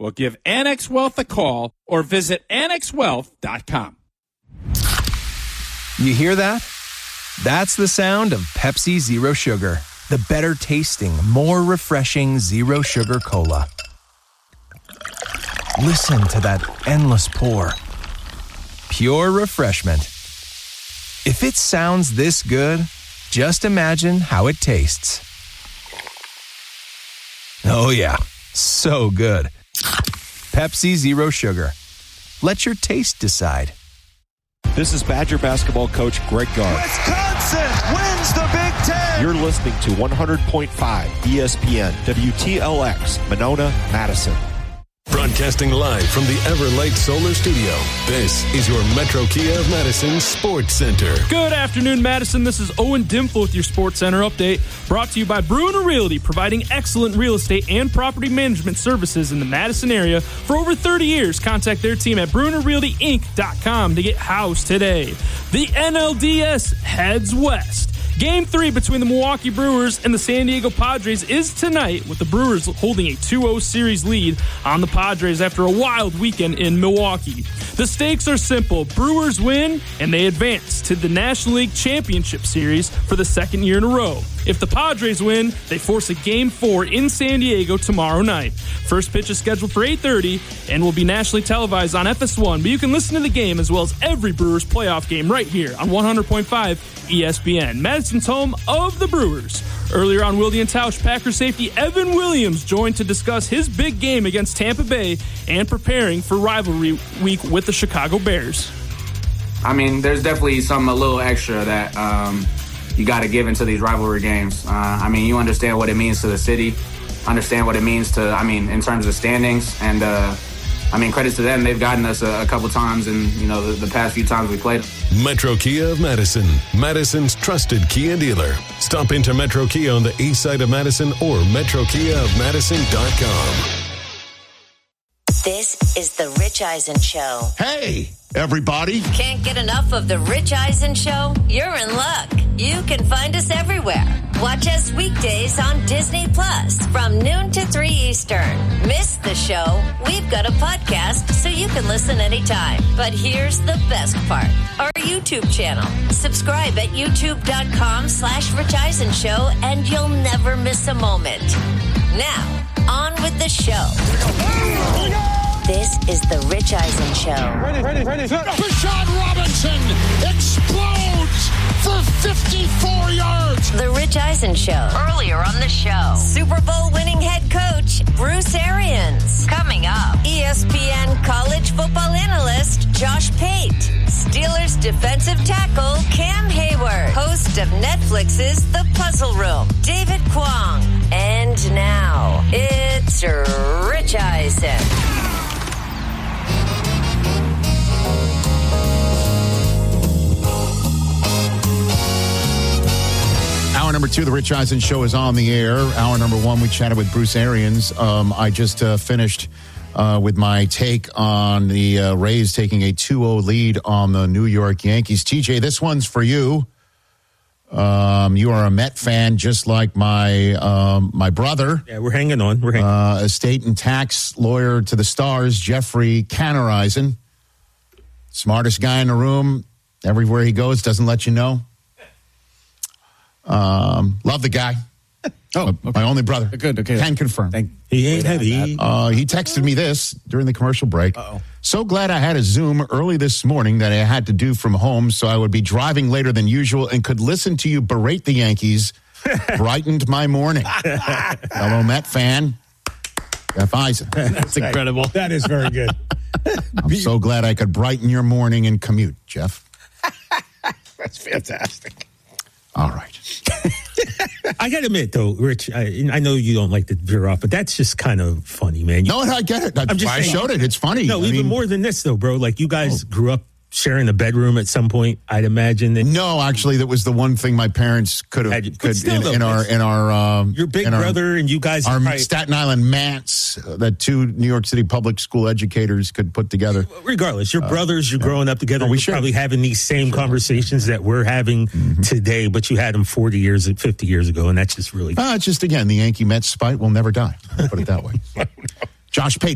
Well, give Annex Wealth a call or visit annexwealth.com. You hear that? That's the sound of Pepsi Zero Sugar, the better tasting, more refreshing Zero Sugar Cola. Listen to that endless pour. Pure refreshment. If it sounds this good, just imagine how it tastes. Oh yeah, so good. Pepsi Zero Sugar. Let your taste decide. This is Badger basketball coach Greg Gard. Wisconsin wins the Big Ten. You're listening to 100.5 ESPN, WTLX, Monona, Madison. Broadcasting live from the Everlight Solar Studio, this is your Metro Kia of Madison Sports Center. Good afternoon, Madison. This is Owen Dimfel with your Sports Center update, brought to you by Bruner Realty, providing excellent real estate and property management services in the Madison area for over 30 years. Contact their team at BrunerRealtyInc.com to get housed today. The NLDS heads west. Game 3 between the Milwaukee Brewers and the San Diego Padres is tonight, with the Brewers holding a 2-0 series lead on the Padres after a wild weekend in Milwaukee. The stakes are simple. Brewers win, and they advance to the National League Championship Series for the second year in a row. If the Padres win, they force a Game 4 in San Diego tomorrow night. First pitch is scheduled for 8:30 and will be nationally televised on FS1, but you can listen to the game as well as every Brewers playoff game right here on 100.5 ESPN, Madison's home of the Brewers. Earlier on Wilde and Tausch, Packers safety Evan Williams joined to discuss his big game against Tampa Bay and preparing for rivalry week with the Chicago Bears. I mean, there's definitely something a little extra that you got to give into these rivalry games. I mean, you understand what it means to the city, understand what it means to, I mean, in terms of standings. And, I mean, credits to them. They've gotten us a couple times in, you know, the past few times we played. Metro Kia of Madison, Madison's trusted Kia dealer. Stop into Metro Kia on the east side of Madison or metrokiaofmadison.com. This is the Rich Eisen Show. Hey, everybody. Can't get enough of the Rich Eisen Show? You're in luck. You can find us everywhere. Watch us weekdays on Disney Plus from noon to 3 Eastern. Miss the show? We've got a podcast so you can listen anytime. But here's the best part. Our YouTube channel. Subscribe at youtube.com/Rich Eisen Show and you'll never miss a moment. Now, on with the show. Here we go. This is the Rich Eisen Show. Ready. Rashawn Robinson explodes for 54 yards. The Rich Eisen Show. Earlier on the show, Super Bowl winning head coach Bruce Arians. Coming up, ESPN college football analyst Josh Pate. Steelers defensive tackle Cam Hayward. Host of Netflix's The Puzzle Room, David Kwong. And now, it's Rich Eisen. Hour number 2, the Rich Eisen Show is on the air. Hour number 1, we chatted with Bruce Arians. I just finished with my take on the Rays taking a 2-0 lead on the New York Yankees. TJ, this one's for you. You are a Met fan, just like my brother. Yeah, we're hanging on. Estate and tax lawyer to the stars, Jeffrey Cannereisen. Smartest guy in the room. Everywhere he goes, doesn't let you know. Love the guy. Oh, okay. My only brother. Good. Okay. Can confirm. He ain't heavy. He texted me this during the commercial break. Uh-oh. So glad I had a Zoom early this morning that I had to do from home, so I would be driving later than usual and could listen to you berate the Yankees. Brightened my morning. Fellow Met fan, Jeff Eisen. That's incredible. That is very good. I'm so glad I could brighten your morning and commute, Jeff. That's fantastic. All right. I got to admit, though, Rich, I know you don't like to veer off, but that's just kind of funny, man. No, I get it. I showed it. It's funny. No, even more than this, though, bro. Like, you guys grew up sharing a bedroom at some point, I'd imagine. No, actually, that was the one thing my parents could in our your big brother and you guys, our Staten Island manse that 2 New York City public school educators could put together. Regardless, your brothers, you're growing up together. We're probably having these same conversations that we're having today, but you had them 50 years ago, and that's just really. It's just again the Yankee Mets spite will never die. I'll put it that way. Josh Pate.